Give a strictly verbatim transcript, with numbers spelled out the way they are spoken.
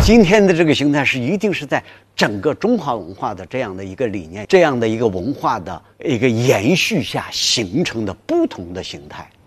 今天的这个形态是一定是在整个中华文化的这样的一个理念、这样的一个文化的一个延续下形成的不同的形态。